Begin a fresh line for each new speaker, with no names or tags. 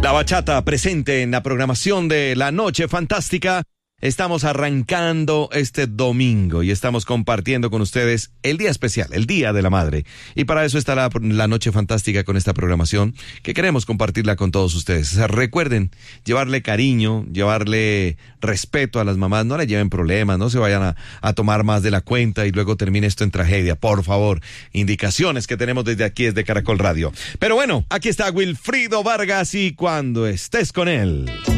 La bachata presente en la programación de La Noche Fantástica. Estamos arrancando este domingo y estamos compartiendo con ustedes el día especial, el Día de la Madre. Y para eso está la Noche Fantástica con esta programación que queremos compartirla con todos ustedes. O sea, recuerden llevarle cariño, llevarle respeto a las mamás, no le lleven problemas, no se vayan a tomar más de la cuenta y luego termine esto en tragedia. Por favor, indicaciones que tenemos desde aquí, desde Caracol Radio. Pero bueno, aquí está Wilfrido Vargas y cuando estés con él.